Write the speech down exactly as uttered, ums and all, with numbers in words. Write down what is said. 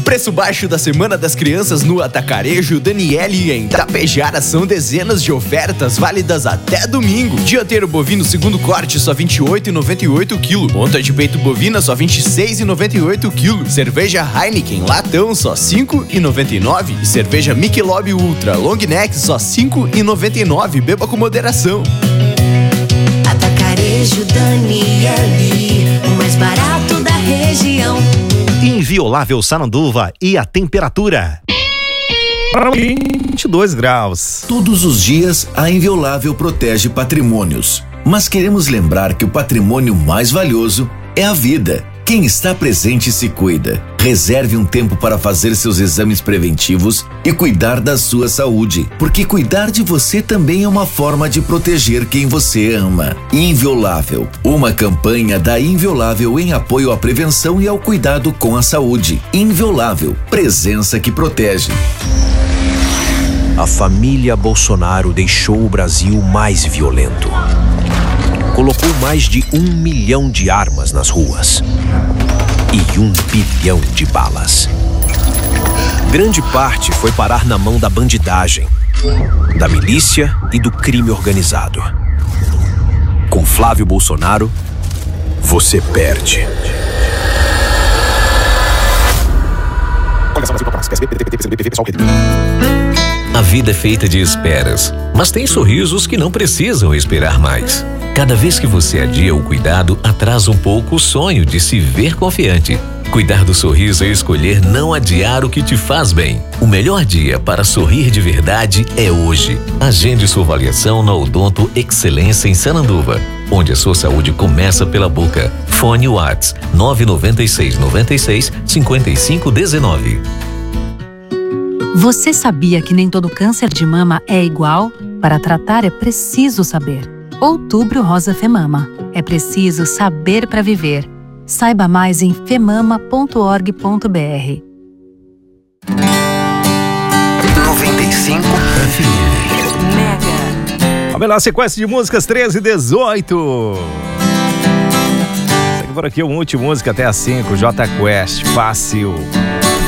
Preço baixo da Semana das Crianças no Atacarejo Daniele em Tapejara. São dezenas de ofertas válidas até domingo. Dianteiro bovino segundo corte só vinte e oito reais e noventa e oito centavos quilo. Ponta de peito bovina só vinte e seis reais e noventa e oito centavos quilo. Cerveja Heineken latão só cinco reais e noventa e nove centavos. E cerveja Michelob Ultra Long Neck só cinco reais e noventa e nove centavos. Beba com moderação. Atacarejo Daniele, o mais barato da região. Inviolável Sananduva e a temperatura vinte e dois graus. Todos os dias a Inviolável protege patrimônios, mas queremos lembrar que o patrimônio mais valioso é a vida. Quem está presente se cuida. Reserve um tempo para fazer seus exames preventivos e cuidar da sua saúde, porque cuidar de você também é uma forma de proteger quem você ama. Inviolável, uma campanha da Inviolável em apoio à prevenção e ao cuidado com a saúde. Inviolável, presença que protege. A família Bolsonaro deixou o Brasil mais violento. Colocou mais de um milhão de armas nas ruas e um bilhão de balas. Grande parte foi parar na mão da bandidagem, da milícia e do crime organizado. Com Flávio Bolsonaro, você perde. A vida é feita de esperas, mas tem sorrisos que não precisam esperar mais. Cada vez que você adia o cuidado, atrasa um pouco o sonho de se ver confiante. Cuidar do sorriso é escolher não adiar o que te faz bem. O melhor dia para sorrir de verdade é hoje. Agende sua avaliação na Odonto Excelência em Sananduva, onde a sua saúde começa pela boca. Fone Whats nove nove seis nove seis cinco cinco um nove. Você sabia que nem todo câncer de mama é igual? Para tratar é preciso saber. Outubro Rosa Femama. É preciso saber para viver. Saiba mais em femama ponto org ponto br. noventa e cinco F M. Mega. A melhor sequência de músicas treze e dezoito. Segue por aqui o Multimúsica até às cinco. J Quest, Fácil.